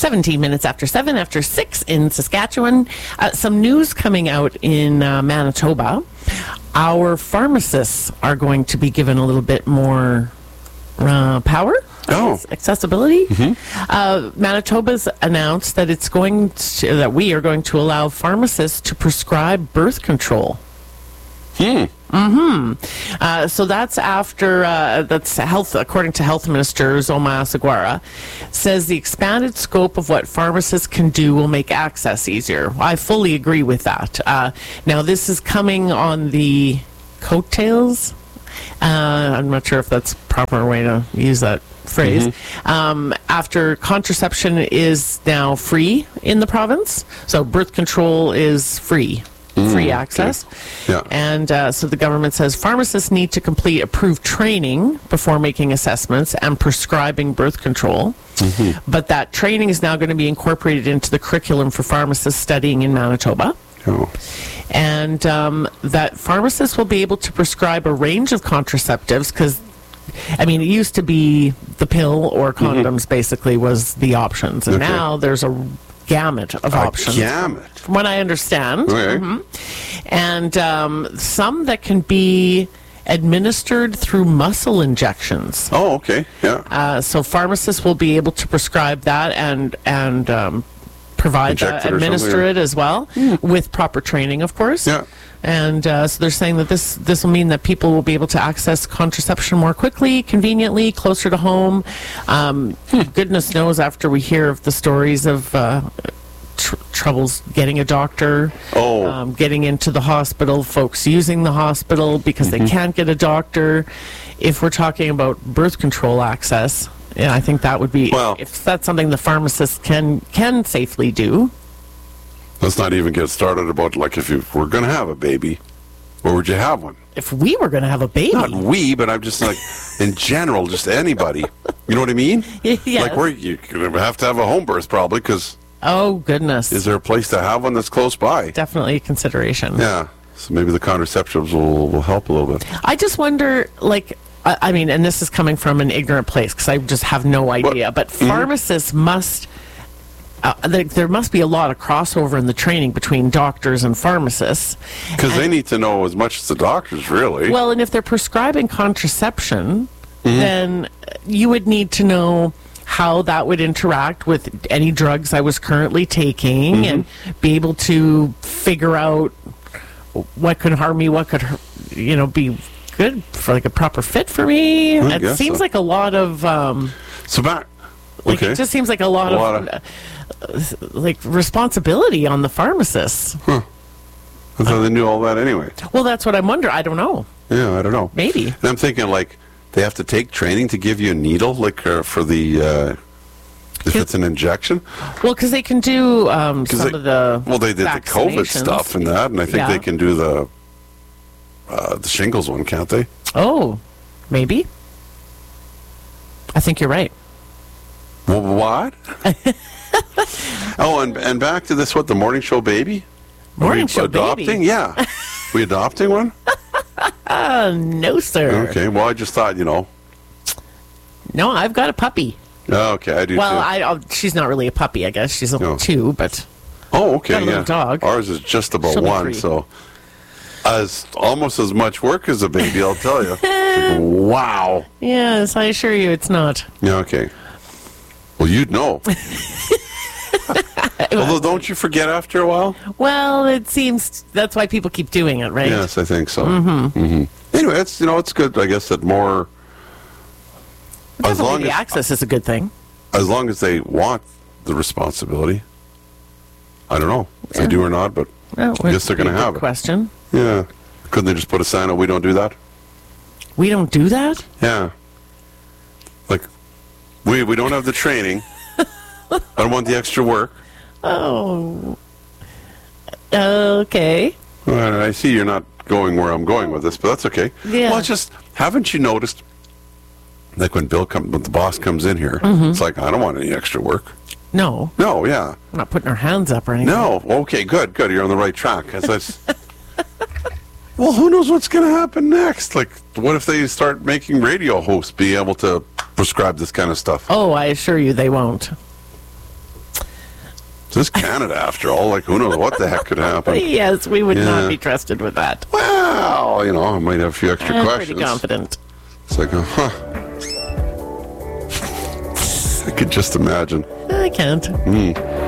17 minutes after 7, after 6 in Saskatchewan. Some news coming out in Manitoba. Our pharmacists are going to be given a little bit more power. Accessibility. Manitoba's announced that that we are going to allow pharmacists to prescribe birth control. So that's after that's health, according to Health Minister Zoma Seguara, says the expanded scope of what pharmacists can do will make access easier. I fully agree with that. Now, this is coming on the coattails. I'm not sure if that's a proper way to use that phrase. After contraception is now free in the province, so birth control is free access. Okay. Yeah. And so the government says pharmacists need to complete approved training before making assessments and prescribing birth control. But that training is now going to be incorporated into the curriculum for pharmacists studying in Manitoba. And that pharmacists will be able to prescribe a range of contraceptives because, I mean, it used to be the pill or condoms basically was the options. And now there's a gamut of options. From what I understand. And some that can be administered through muscle injections. So pharmacists will be able to prescribe that and provide that, administer it as well, with proper training, of course. And so they're saying that this will mean that people will be able to access contraception more quickly, conveniently, closer to home. Goodness knows after we hear of the stories of troubles getting a doctor, getting into the hospital, folks using the hospital because they can't get a doctor. If we're talking about birth control access, I think that would be, if that's something the pharmacists can safely do. Let's not even get started about, like, if you were going to have a baby, where would you have one? If we were going to have a baby. Not we, but I'm just like, in general, just anybody. You know what I mean? Like, where you're going to have a home birth probably, because... Oh, goodness. Is there a place to have one that's close by? Definitely a consideration. Yeah. So maybe the contraceptives will help a little bit. I just wonder, like... I mean, and this is coming from an ignorant place, because I just have no idea, but pharmacists must... there must be a lot of crossover in the training between doctors and pharmacists. Because they need to know as much as the doctors, really. Well, and if they're prescribing contraception, then you would need to know how that would interact with any drugs I was currently taking and be able to figure out what could harm me, what could, be good for, like, a proper fit for me. It seems like a lot of... it just seems like a lot of responsibility on the pharmacists. I thought they knew all that anyway. Well, that's what I'm wondering. I don't know. Yeah, I don't know. Maybe. And I'm thinking, like, they have to take training to give you a needle, like, for the... if it's an injection? Well, because they can do some of the... Well, they did the COVID stuff and that, and I think they can do the shingles one, can't they? Oh, maybe. I think you're right. Well, what? And back to this, the morning show baby? Morning show adopting? Baby? Yeah. We adopting one? No, sir. Okay, well, I just thought, No, I've got a puppy. Oh, okay, I do too. Well, she's not really a puppy, I guess. She's only 2, but... Oh, okay, got a little dog. Ours is just about 1, so... almost as much work as a baby, I'll tell you. Wow. Yes, I assure you it's not. Yeah, okay. Well, you'd know. Although, don't you forget after a while? Well, it seems that's why people keep doing it, right? Yes, I think so. Anyway, it's good, I guess, that more... Definitely the access is a good thing. As long as they want the responsibility. I don't know if they do or not, but I guess they're going to have it. Question. Yeah. Couldn't they just put a sign up, we don't do that? We don't do that? Yeah. Like, we don't have the training. I don't want the extra work. Oh. Okay. Well, I see you're not going where I'm going with this, but that's okay. Yeah. Well, it's just, haven't you noticed, like when the boss comes in here, it's like, I don't want any extra work. No. No, yeah. I'm not putting our hands up or anything. No. Okay, good. You're on the right track. Well, who knows what's going to happen next? Like, what if they start making radio hosts be able to prescribe this kind of stuff? Oh, I assure you they won't. This is Canada, after all. Like, who knows what the heck could happen? Yes, we would not be trusted with that. Well, you know, I might have a few extra I'm questions. pretty confident. It's like, I could just imagine. I can't.